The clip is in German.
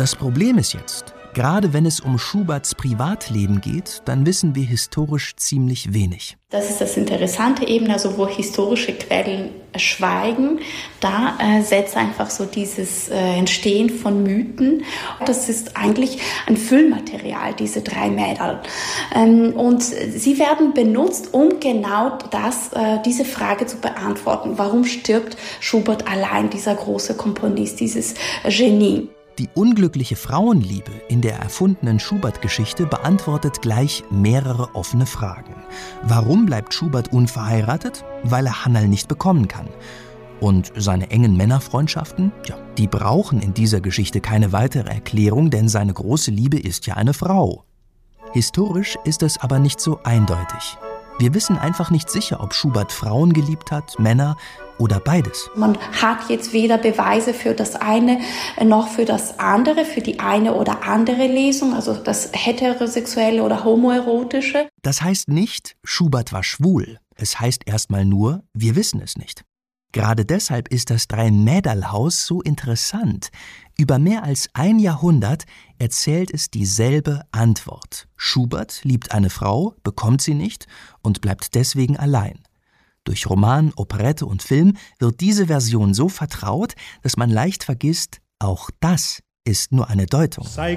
Das Problem ist jetzt, gerade wenn es um Schuberts Privatleben geht, dann wissen wir historisch ziemlich wenig. Das ist das Interessante eben, also wo historische Quellen schweigen, da setzt einfach so dieses Entstehen von Mythen. Das ist eigentlich ein Füllmaterial, diese 3 Mädel. Und sie werden benutzt, um genau diese Frage zu beantworten. Warum stirbt Schubert allein, dieser große Komponist, dieses Genie? Die unglückliche Frauenliebe in der erfundenen Schubert-Geschichte beantwortet gleich mehrere offene Fragen. Warum bleibt Schubert unverheiratet? Weil er Hannal nicht bekommen kann. Und seine engen Männerfreundschaften? Ja, die brauchen in dieser Geschichte keine weitere Erklärung, denn seine große Liebe ist ja eine Frau. Historisch ist es aber nicht so eindeutig. Wir wissen einfach nicht sicher, ob Schubert Frauen geliebt hat, Männer oder beides. Man hat jetzt weder Beweise für das eine noch für das andere, für die eine oder andere Lesung, also das heterosexuelle oder homoerotische. Das heißt nicht, Schubert war schwul. Es heißt erstmal nur, wir wissen es nicht. Gerade deshalb ist das Drei-Mäderl-Haus so interessant. Über mehr als 1 Jahrhundert erzählt es dieselbe Antwort. Schubert liebt eine Frau, bekommt sie nicht und bleibt deswegen allein. Durch Roman, Operette und Film wird diese Version so vertraut, dass man leicht vergisst, auch das ist nur eine Deutung.